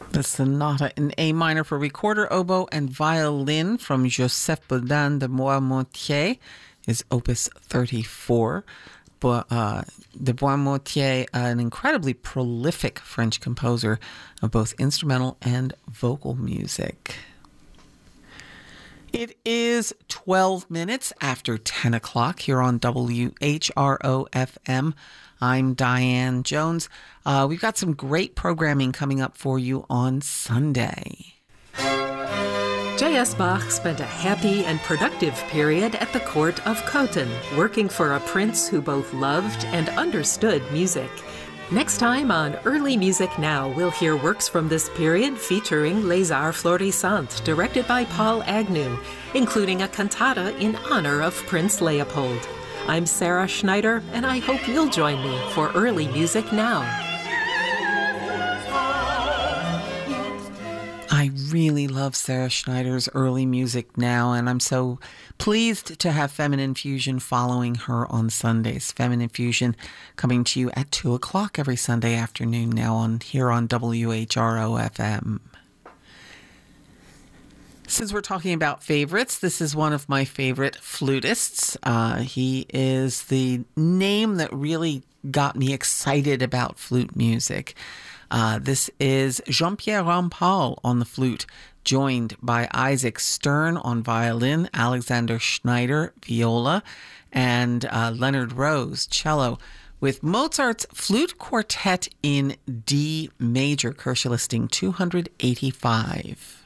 The sonata in A minor for recorder, oboe, and violin from Joseph Bodin de Boismotier is Opus 34. De Boismotier, an incredibly prolific French composer of both instrumental and vocal music. It is 12 minutes after 10 o'clock here on WHRO-FM. I'm Diane Jones. We've got some great programming coming up for you on Sunday. J.S. Bach spent a happy and productive period at the court of Cothen, working for a prince who both loved and understood music. Next time on Early Music Now, we'll hear works from this period featuring Les Arts Florissants, directed by Paul Agnew, including a cantata in honor of Prince Leopold. I'm Sarah Schneider, and I hope you'll join me for Early Music Now. I really love Sarah Schneider's Early Music Now, and I'm so pleased to have Feminine Fusion following her on Sundays. Feminine Fusion coming to you at 2 o'clock every Sunday afternoon now here on WHRO-FM. Since we're talking about favorites, this is one of my favorite flutists. He is the name that really got me excited about flute music. This is Jean-Pierre Rampal on the flute, joined by Isaac Stern on violin, Alexander Schneider viola, and Leonard Rose cello, with Mozart's Flute Quartet in D major, Kirche Listing 285.